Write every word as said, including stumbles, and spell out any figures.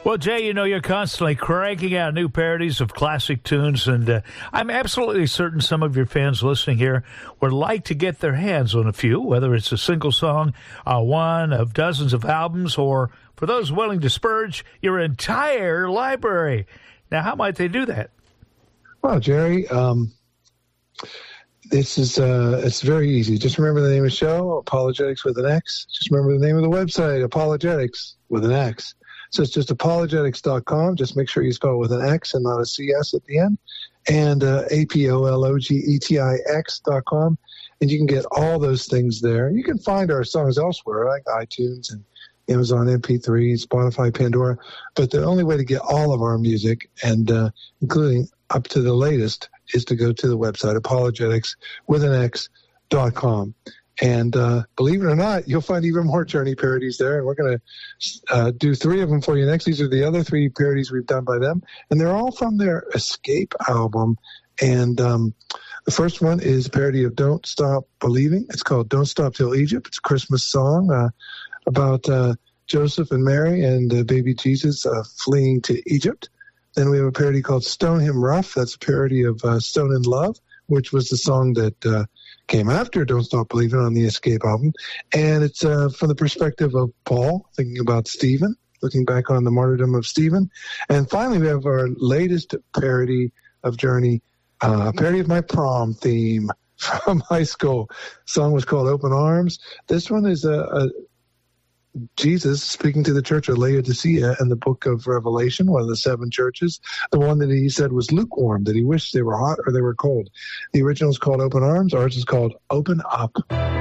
Well, Jay, you know, you're constantly cranking out new parodies of classic tunes, and uh, I'm absolutely certain some of your fans listening here would like to get their hands on a few, whether it's a single song, uh, one of dozens of albums, or for those willing to spurge, your entire library. Now, how might they do that? Well, Jerry, um, this is uh, it's very easy. Just remember the name of the show, Apologetics with an X. Just remember the name of the website, Apologetics with an X. So it's just apologetics dot com. Just make sure you spell it with an X and not a C S at the end. And uh, A P O L O G E T I X dot com. And you can get all those things there. You can find our songs elsewhere, like iTunes and Amazon M P three, Spotify, Pandora. But the only way to get all of our music, and uh, including up to the latest, is to go to the website, apologetics with an X dot com. And uh, believe it or not, you'll find even more Journey parodies there. And we're going to uh, do three of them for you next. These are the other three parodies we've done by them. And they're all from their Escape album. And um, the first one is a parody of Don't Stop Believing. It's called Don't Stop Till Egypt. It's a Christmas song uh, about uh, Joseph and Mary and uh, baby Jesus uh, fleeing to Egypt. Then we have a parody called Stone Him Rough. That's a parody of uh, Stone in Love, which was the song that uh, came after Don't Stop Believing on the Escape album. And it's uh, from the perspective of Paul, thinking about Stephen, looking back on the martyrdom of Stephen. And finally, we have our latest parody of Journey, uh, a parody of my prom theme from high school. The song was called Open Arms. This one is a, a Jesus speaking to the church of Laodicea in the book of Revelation, one of the seven churches, the one that he said was lukewarm, that he wished they were hot or they were cold. The original is called Open Arms. Ours is called Open Up.